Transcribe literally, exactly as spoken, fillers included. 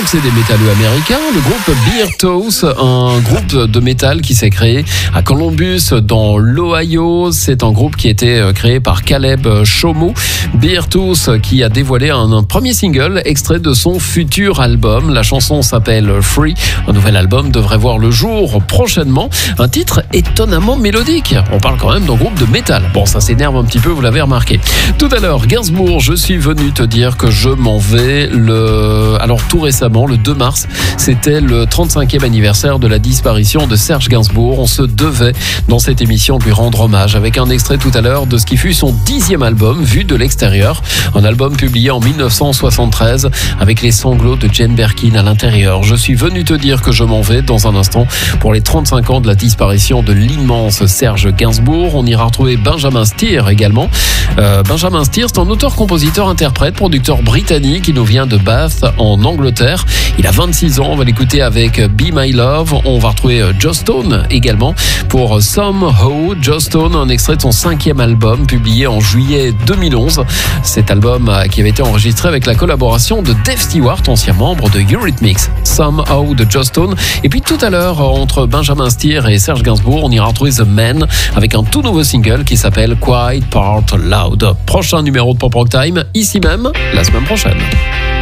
que c'est des métalleux américains, le groupe Beartooth, un groupe de métal qui s'est créé à Columbus dans l'Ohio. C'est un groupe qui a été créé par Caleb Shomo. Beartooth qui a dévoilé un, un premier single extrait de son futur album. La chanson s'appelle Free. Un nouvel album devrait voir le jour prochainement. Un titre étonnamment mélodique. On parle quand même d'un groupe de métal. Bon, ça s'énerve un petit peu, vous l'avez remarqué. Tout à l'heure, Gainsbourg, je suis venu te dire que je m'en vais. Le... Alors tout récemment, le deux mars, c'était le trente-cinquième anniversaire de la disparition de Serge Gainsbourg. On se devait dans cette émission de lui rendre hommage avec un extrait tout à l'heure de ce qui fut son dixième album vu de l'extérieur. Un album publié en dix-neuf cent soixante-treize avec les sanglots de Jane Birkin à l'intérieur. Je suis venu te dire que je m'en vais dans un instant pour les trente-cinq ans de la disparition de l'immense Serge Gainsbourg. On ira retrouver Benjamin Steer également. Euh, Benjamin Steer, c'est un auteur, compositeur, interprète, producteur britannique qui nous vient de Bath en Angleterre. Il a vingt-six ans, on va l'écouter avec Be My Love. On va retrouver Joss Stone également pour Somehow. Joss Stone, un extrait de son cinquième album publié en juillet deux mille onze. Cet album qui avait été enregistré avec la collaboration de Dave Stewart, ancien membre de Eurythmics. Somehow de Joss Stone. Et puis tout à l'heure, entre Benjamin Steer et Serge Gainsbourg, on ira retrouver The Man avec un tout nouveau single qui s'appelle Quiet Part Loud. Prochain numéro de Pop Rock Time, ici même, la semaine prochaine.